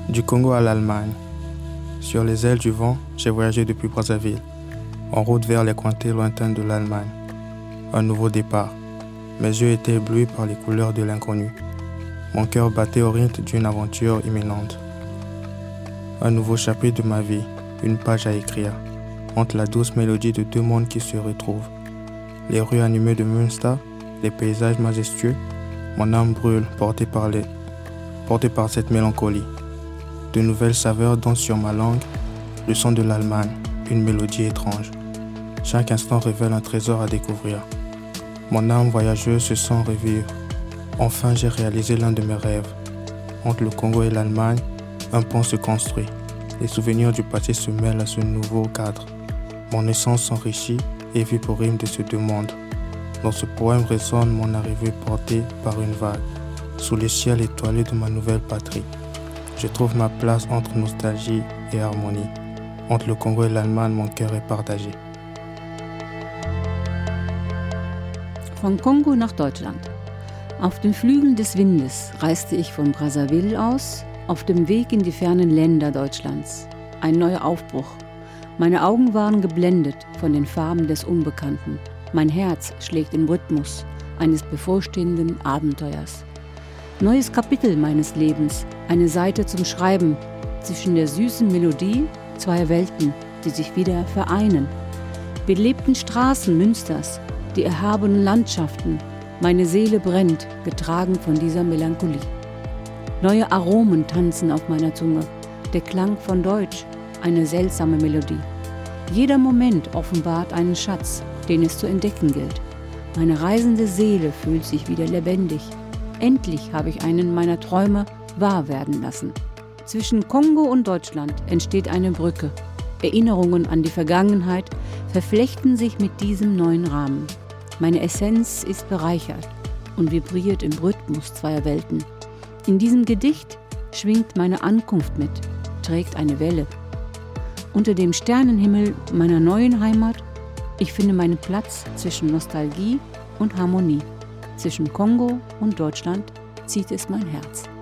Du Congo à l'Allemagne. Sur les ailes du vent, j'ai voyagé depuis Brazzaville, en route vers les contrées lointaines de l'Allemagne. Un nouveau départ. Mes yeux étaient éblouis par les couleurs de l'inconnu. Mon cœur battait au rythme d'une aventure imminente. Un nouveau chapitre de ma vie, une page à écrire, entre la douce mélodie de deux mondes qui se retrouvent. Les rues animées de Münster, les paysages majestueux, mon âme brûle portée par cette mélancolie. De nouvelles saveurs dansent sur ma langue, le son de l'Allemagne, une mélodie étrange. Chaque instant révèle un trésor à découvrir. Mon âme voyageuse se sent revivre. Enfin, j'ai réalisé l'un de mes rêves. Entre le Congo et l'Allemagne, un pont se construit. Les souvenirs du passé se mêlent à ce nouveau cadre. Mon essence s'enrichit et vit pour rime de ces deux mondes. Dans ce poème résonne mon arrivée portée par une vague, sous les ciels étoilés de ma nouvelle patrie. Je trouve ma place entre nostalgie et harmonie. Entre le Congo et l'Allemagne, mon cœur est partagé. Von Kongo nach Deutschland. Auf den Flügeln des Windes reiste ich von Brazzaville aus, auf dem Weg in die fernen Länder Deutschlands. Ein neuer Aufbruch. Meine Augen waren geblendet von den Farben des Unbekannten. Mein Herz schlägt im Rhythmus eines bevorstehenden Abenteuers. Neues Kapitel meines Lebens, eine Seite zum Schreiben, zwischen der süßen Melodie zweier Welten, die sich wieder vereinen. Belebten Straßen Münsters, die erhabenen Landschaften, meine Seele brennt, getragen von dieser Melancholie. Neue Aromen tanzen auf meiner Zunge, der Klang von Deutsch, eine seltsame Melodie. Jeder Moment offenbart einen Schatz, den es zu entdecken gilt. Meine reisende Seele fühlt sich wieder lebendig. Endlich habe ich einen meiner Träume wahr werden lassen. Zwischen Kongo und Deutschland entsteht eine Brücke. Erinnerungen an die Vergangenheit verflechten sich mit diesem neuen Rahmen. Meine Essenz ist bereichert und vibriert im Rhythmus zweier Welten. In diesem Gedicht schwingt meine Ankunft mit, trägt eine Welle. Unter dem Sternenhimmel meiner neuen Heimat, ich finde meinen Platz zwischen Nostalgie und Harmonie. Zwischen Kongo und Deutschland zieht es mein Herz.